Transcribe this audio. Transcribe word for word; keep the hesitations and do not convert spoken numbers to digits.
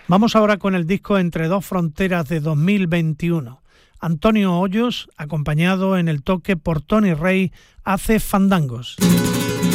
Vamos ahora con el disco Entre dos fronteras de dos mil veintiuno. Antonio Hoyos, acompañado en el toque por Tony Rey, hace fandangos.